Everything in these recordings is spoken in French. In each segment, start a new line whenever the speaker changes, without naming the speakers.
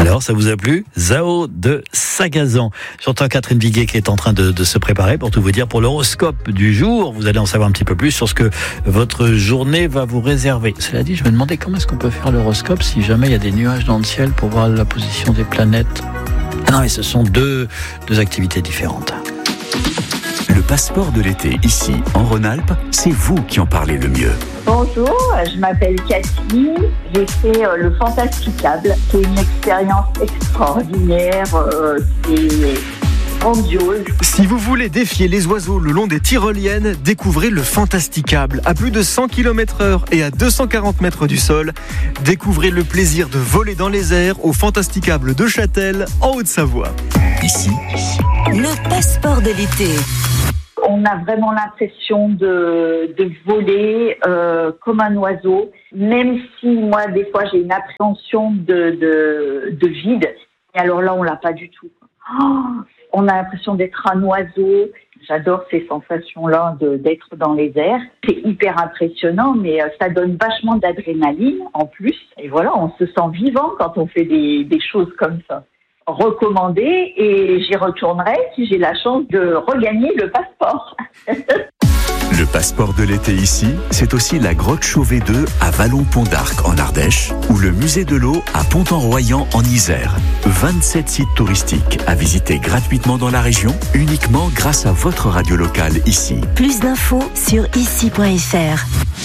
Alors, ça vous a plu? Zao de Sagazan. J'entends Catherine Viguet qui est en train de se préparer pour tout vous dire pour l'horoscope du jour. Vous allez en savoir un petit peu plus sur ce que votre journée va vous réserver. Cela dit, je me demandais comment est-ce qu'on peut faire l'horoscope si jamais il y a des nuages dans le ciel pour voir la position des planètes. Ah non, mais ce sont deux activités différentes.
Le passeport de l'été, ici, en Rhône-Alpes, c'est vous qui en parlez le mieux.
Bonjour, je m'appelle Cathy, j'ai fait le Fantasticable. C'est une expérience extraordinaire, c'est grandiose.
Si vous voulez défier les oiseaux le long des tyroliennes, découvrez le Fantasticable. À plus de 100 km/h et à 240 mètres du sol, découvrez le plaisir de voler dans les airs au Fantasticable de Châtel, en Haute-Savoie.
Ici,
le passeport de l'été.
On a vraiment l'impression de voler comme un oiseau, même si moi, des fois, j'ai une appréhension de vide. Et alors là, on l'a pas du tout. On a l'impression d'être un oiseau. J'adore ces sensations-là d'être dans les airs. C'est hyper impressionnant, mais ça donne vachement d'adrénaline en plus. Et voilà, on se sent vivant quand on fait des choses comme ça. Recommandé, et j'y retournerai si j'ai la chance de regagner le passeport.
le passeport de l'été ici, c'est aussi la grotte Chauvet 2 à Vallon-Pont-d'Arc en Ardèche ou le musée de l'eau à Pont-en-Royan en Isère. 27 sites touristiques à visiter gratuitement dans la région, uniquement grâce à votre radio locale ici.
Plus d'infos sur ici.fr.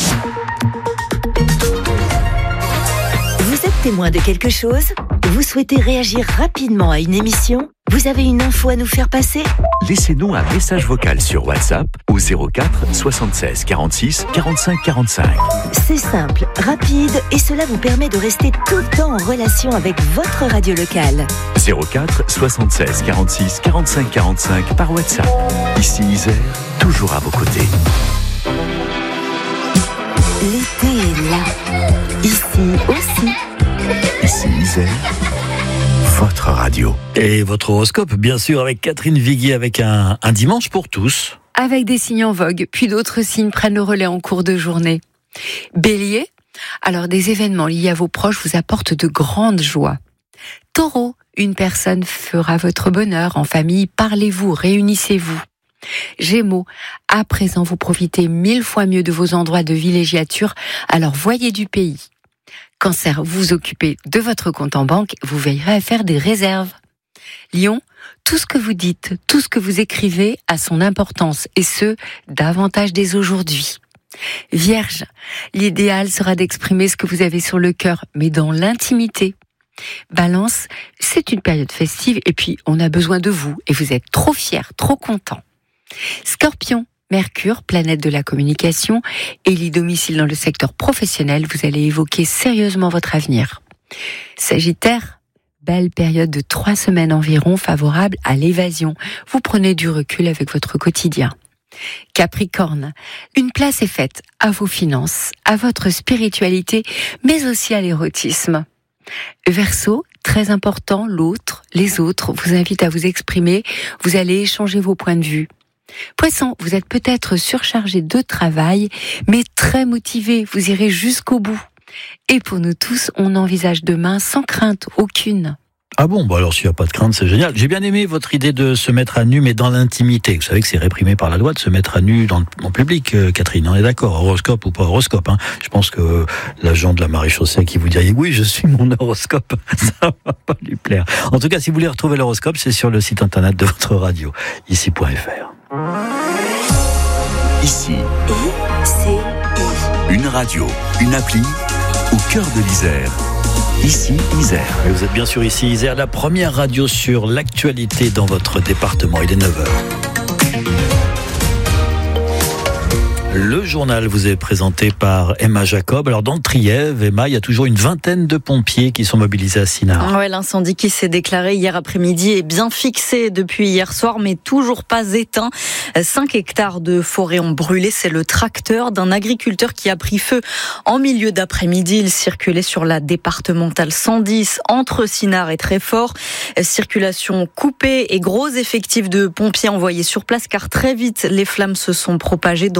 Vous êtes témoin de quelque chose ? Vous souhaitez réagir rapidement à une émission ? Vous avez une info à nous faire passer ?
Laissez-nous un message vocal sur WhatsApp au 04 76 46 45 45.
C'est simple, rapide et cela vous permet de rester tout le temps en relation avec votre radio locale.
04 76 46 45 45 par WhatsApp. Ici Isère, toujours à vos côtés.
L'été est là. Ici aussi.
Ici Isère, votre radio.
Et votre horoscope, bien sûr, avec Catherine Viguier, avec un dimanche pour tous.
Avec des signes en vogue, puis d'autres signes prennent le relais en cours de journée. Bélier, alors des événements liés à vos proches vous apportent de grandes joies. Taureau, une personne fera votre bonheur en famille, parlez-vous, réunissez-vous. Gémeaux, à présent vous profitez 1000 fois mieux de vos endroits de villégiature, alors voyez du pays. Cancer, vous vous occupez de votre compte en banque, vous veillerez à faire des réserves. Lion, tout ce que vous dites, tout ce que vous écrivez a son importance, et ce, davantage dès aujourd'hui. Vierge, l'idéal sera d'exprimer ce que vous avez sur le cœur, mais dans l'intimité. Balance, c'est une période festive, et puis on a besoin de vous, et vous êtes trop fiers, trop contents. Scorpion, Mercure, planète de la communication, élit domicile dans le secteur professionnel, vous allez évoquer sérieusement votre avenir. Sagittaire, belle période de 3 semaines environ favorable à l'évasion. Vous prenez du recul avec votre quotidien. Capricorne, une place est faite à vos finances, à votre spiritualité, mais aussi à l'érotisme. Verseau, très important, l'autre, les autres vous invitent à vous exprimer, vous allez échanger vos points de vue. Poisson, vous êtes peut-être surchargé de travail, mais très motivé, vous irez jusqu'au bout. Et pour nous tous, on envisage demain sans crainte aucune.
Ah bon, bah alors s'il n'y a pas de crainte, c'est génial. J'ai bien aimé votre idée de se mettre à nu, mais dans l'intimité. Vous savez que c'est réprimé par la loi de se mettre à nu en public, Catherine, on est d'accord, horoscope ou pas horoscope. Hein. Je pense que l'agent de la maréchaussée qui vous dirait « Oui, je suis mon horoscope », ça va pas lui plaire. En tout cas, si vous voulez retrouver l'horoscope, c'est sur le site internet de votre radio, ici.fr.
Ici, une radio, une appli, au cœur de l'Isère. Ici, Isère.
Et vous êtes bien sûr ici, Isère, la première radio sur l'actualité dans votre département. Il est 9h. Le journal vous est présenté par Emma Jacob. Alors dans le Trièves, Emma, il y a toujours une vingtaine de pompiers qui sont mobilisés à Sinard.
Ouais, l'incendie qui s'est déclaré hier après-midi est bien fixé depuis hier soir, mais toujours pas éteint. 5 hectares de forêt ont brûlé. C'est le tracteur d'un agriculteur qui a pris feu en milieu d'après-midi. Il circulait sur la départementale 110 entre Sinard et Treffort. Circulation coupée et gros effectifs de pompiers envoyés sur place car très vite les flammes se sont propagées dans 2 directions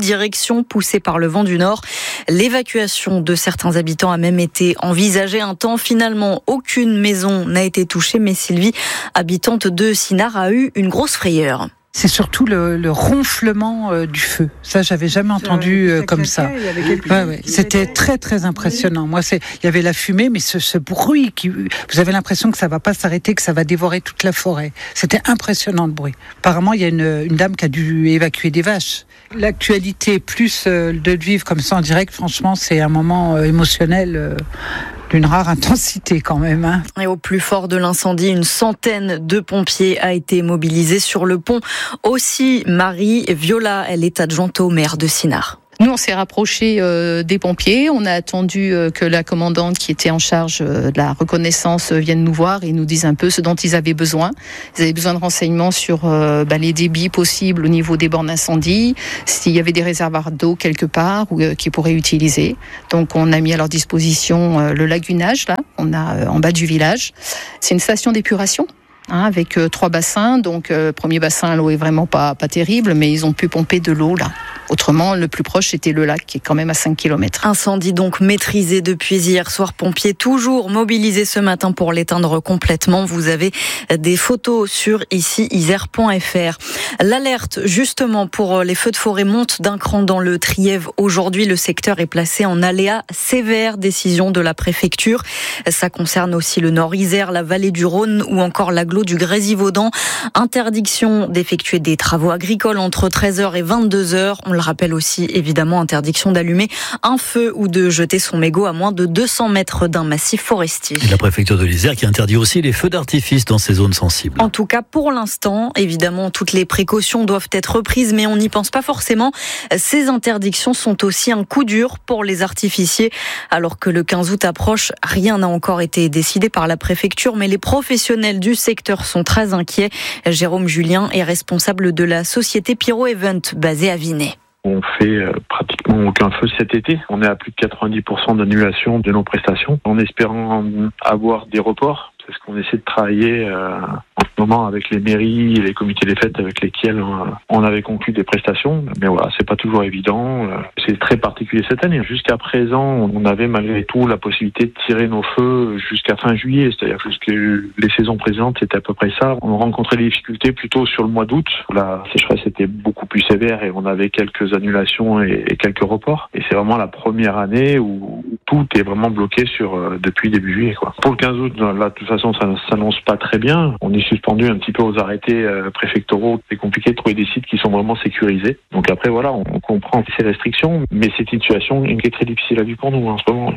directions poussées par le vent du nord. L'évacuation de certains habitants a même été envisagée un temps. Finalement, aucune maison n'a été touchée, mais Sylvie, habitante de Sinard, a eu une grosse frayeur.
C'est surtout le ronflement du feu. Ça, j'avais jamais entendu comme ça. Ouais. C'était très très impressionnant. Moi, il y avait la fumée, mais ce bruit vous avez l'impression que ça va pas s'arrêter, que ça va dévorer toute la forêt. C'était impressionnant le bruit. Apparemment, il y a une dame qui a dû évacuer des vaches. L'actualité plus de le vivre comme ça en direct, franchement, c'est un moment émotionnel. D'une rare intensité quand même. Hein.
Et au plus fort de l'incendie, une centaine de pompiers a été mobilisés sur le pont. Aussi, Marie Viola, elle est adjointe au maire de Sinard.
Nous, on s'est rapprochés des pompiers. On a attendu que la commandante qui était en charge de la reconnaissance vienne nous voir et nous dise un peu ce dont ils avaient besoin. Ils avaient besoin de renseignements sur les débits possibles au niveau des bornes d'incendie, s'il y avait des réservoirs d'eau quelque part qu'ils pourraient utiliser. Donc, on a mis à leur disposition le lagunage, là, on a en bas du village. C'est une station d'épuration. Avec 3 bassins, donc premier bassin, l'eau est vraiment pas terrible, mais ils ont pu pomper de l'eau là. Autrement, le plus proche c'était le lac qui est quand même à 5 km.
Incendie donc maîtrisé depuis hier soir. Pompiers toujours mobilisés ce matin pour l'éteindre complètement. Vous avez des photos sur isère.fr. L'alerte justement pour les feux de forêt monte d'un cran dans le Trièves. Aujourd'hui, le secteur est placé en aléa sévère. Décision de la préfecture. Ça concerne aussi le Nord Isère, la vallée du Rhône ou encore l'agglo du Grésivaudan. Interdiction d'effectuer des travaux agricoles entre 13h et 22h. On le rappelle aussi, évidemment, interdiction d'allumer un feu ou de jeter son mégot à moins de 200 mètres d'un massif forestier.
Et la préfecture de l'Isère qui interdit aussi les feux d'artifice dans ces zones sensibles.
En tout cas, pour l'instant, évidemment, toutes les précautions doivent être prises, mais on n'y pense pas forcément. Ces interdictions sont aussi un coup dur pour les artificiers. Alors que le 15 août approche, rien n'a encore été décidé par la préfecture, mais les professionnels du secteur sont très inquiets. Jérôme Julien est responsable de la société Pyro Event basée à Vinay.
On fait pratiquement aucun feu cet été. On est à plus de 90% d'annulation de nos prestations, en espérant avoir des reports. C'est ce qu'on essaie de travailler en ce moment avec les mairies et les comités des fêtes avec lesquels on avait conclu des prestations. Mais voilà, c'est pas toujours évident. C'est très particulier cette année. Jusqu'à présent, on avait malgré tout la possibilité de tirer nos feux jusqu'à fin juillet. C'est-à-dire que les saisons présentes, c'était à peu près ça. On rencontrait des difficultés plutôt sur le mois d'août. La sécheresse était beaucoup plus sévère et on avait quelques annulations et quelques reports. Et c'est vraiment la première année où tout est vraiment bloqué depuis début juillet, quoi. Pour le 15 août, là, de toute façon, ça ne s'annonce pas très bien. On est suspendu un petit peu aux arrêtés préfectoraux. C'est compliqué de trouver des sites qui sont vraiment sécurisés. Donc après, voilà, on comprend ces restrictions, mais c'est une situation qui est très difficile à vivre pour nous en ce moment.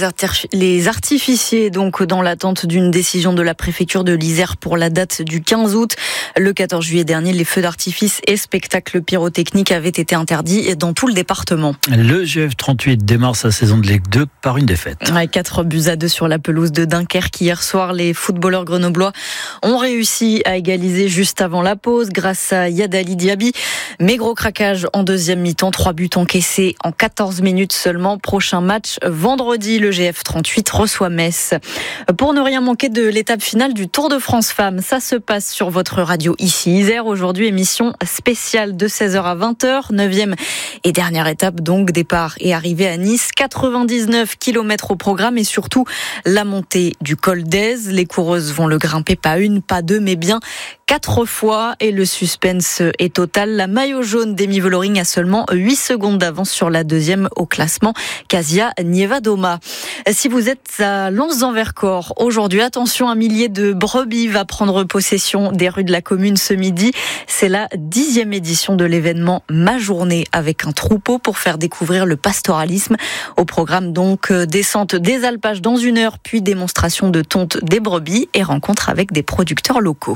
Les artificiers, donc, dans l'attente d'une décision de la préfecture de l'Isère pour la date du 15 août. Le 14 juillet dernier, les feux d'artifice et spectacles pyrotechniques avaient été interdits dans tout le département.
Le GF38 démarre sa saison de Ligue 2 par une défaite.
4-2 sur la pelouse de Dunkerque hier soir. Les footballeurs grenoblois ont réussi à égaliser juste avant la pause grâce à Yadali Diaby. Mais gros craquage en deuxième mi-temps. 3 buts encaissés en 14 minutes seulement. Prochain match vendredi. Le GF38 reçoit Metz. Pour ne rien manquer de l'étape finale du Tour de France Femmes, ça se passe sur votre radio ici Isère. Aujourd'hui, émission spéciale de 16h à 20h. 9e et dernière étape, donc départ et arrivée à Nice. 99 km au programme et surtout la montée du col d'Aise. Les coureuses vont le grimper pas une, pas deux, mais bien 4 fois et le suspense est total. La maillot jaune d'Emi Vollering a seulement 8 secondes d'avance sur la deuxième au classement, Kasia Nievadoma. Si vous êtes à Lens-en-Vercors, aujourd'hui, attention, un millier de brebis va prendre possession des rues de la commune ce midi. C'est la 10e édition de l'événement Ma Journée avec un troupeau pour faire découvrir le pastoralisme. Au programme donc descente des alpages dans 1 heure, puis démonstration de tonte des brebis et rencontre avec des producteurs locaux.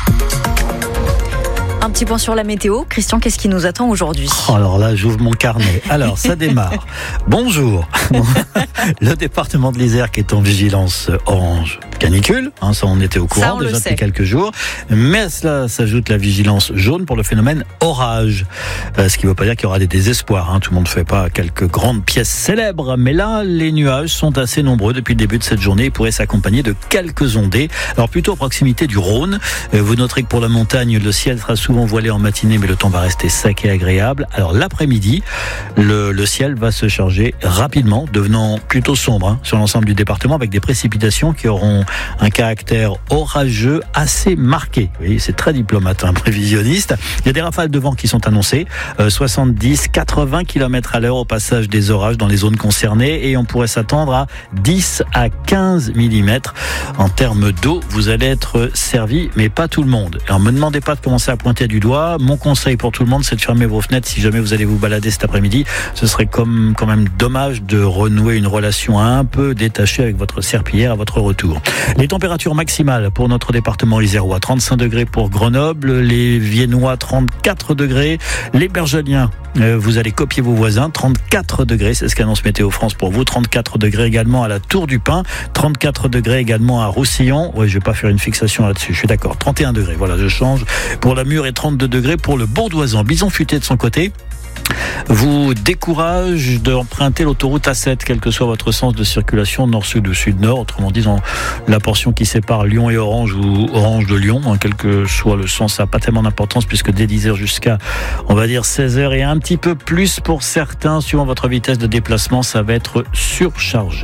Un petit point sur la météo. Christian, qu'est-ce qui nous attend aujourd'hui ?
Alors là, j'ouvre mon carnet. Alors, ça démarre. Bonjour. Le département de l'Isère qui est en vigilance orange canicule. Ça, on était au courant déjà depuis quelques jours. Mais à cela s'ajoute la vigilance jaune pour le phénomène orage. Ce qui ne veut pas dire qu'il y aura des désespoirs. Tout le monde ne fait pas quelques grandes pièces célèbres. Mais là, les nuages sont assez nombreux depuis le début de cette journée. Ils pourraient s'accompagner de quelques ondées. Alors, plutôt à proximité du Rhône. Vous noterez que pour la montagne, le ciel sera souvent voilé en matinée, mais le temps va rester sec et agréable. Alors l'après-midi, le ciel va se charger rapidement, devenant plutôt sombre sur l'ensemble du département, avec des précipitations qui auront un caractère orageux assez marqué. Vous voyez, c'est très diplomate, prévisionniste. Il y a des rafales de vent qui sont annoncées, 70-80 km à l'heure au passage des orages dans les zones concernées, et on pourrait s'attendre à 10 à 15 mm. En termes d'eau, vous allez être servi, mais pas tout le monde. Alors, me demandez pas de commencer à pointer du doigt. Mon conseil pour tout le monde, c'est de fermer vos fenêtres si jamais vous allez vous balader cet après-midi. Ce serait quand même dommage de renouer une relation un peu détachée avec votre serpillière à votre retour. Les températures maximales pour notre département isérois, 35 degrés pour Grenoble, les Viennois 34 degrés, les Bergeliens, vous allez copier vos voisins, 34 degrés, c'est ce qu'annonce Météo France pour vous, 34 degrés également à la Tour du Pin, 34 degrés également à Roussillon. Oui, je vais pas faire une fixation là-dessus, je suis d'accord, 31 degrés, voilà, je change pour la Mure et 32 degrés pour le Bourdoisan. Bison Futé de son côté vous décourage d'emprunter l'autoroute A7, quel que soit votre sens de circulation, nord-sud ou sud-nord, autrement dit, la portion qui sépare Lyon et Orange ou Orange de Lyon, quel que soit le sens, ça n'a pas tellement d'importance, puisque dès 10h jusqu'à, on va dire, 16h et un petit peu plus pour certains, suivant votre vitesse de déplacement, ça va être surchargé.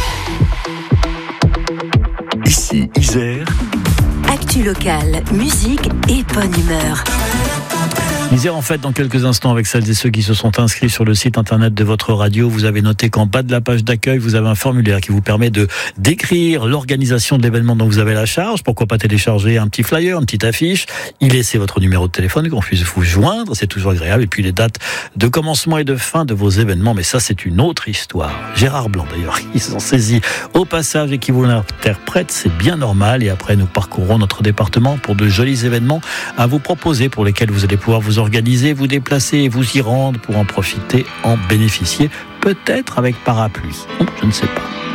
Ici, Isère.
Actu locale, musique et bonne humeur.
Isère en fait dans quelques instants avec celles et ceux qui se sont inscrits sur le site internet de votre radio. Vous avez noté qu'en bas de la page d'accueil, vous avez un formulaire qui vous permet de décrire l'organisation de l'événement dont vous avez la charge. Pourquoi pas télécharger un petit flyer, une petite affiche, y laisser votre numéro de téléphone qu'on puisse vous joindre, c'est toujours agréable. Et puis les dates de commencement et de fin de vos événements, mais ça c'est une autre histoire. Gérard Blanc d'ailleurs, qui s'en saisit au passage et qui vous l'interprète, c'est bien normal. Et après nous parcourrons notre département pour de jolis événements à vous proposer, pour lesquels vous allez pouvoir vous organiser, vous déplacer et vous y rendre pour en profiter, en bénéficier, peut-être avec parapluie. Je ne sais pas.